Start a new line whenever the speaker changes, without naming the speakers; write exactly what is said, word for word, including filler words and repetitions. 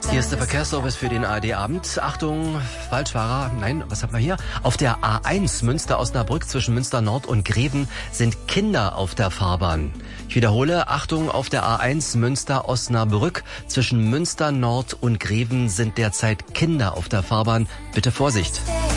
Hier ist der Verkehrsservice für den A R D-Abend. Achtung, Falschfahrer. Nein, was haben wir hier? Auf der A eins Münster-Osnabrück zwischen Münster Nord und Greven sind Kinder auf der Fahrbahn. Ich wiederhole, Achtung, auf der A eins Münster-Osnabrück zwischen Münster Nord und Greven sind derzeit Kinder auf der Fahrbahn. Bitte Vorsicht.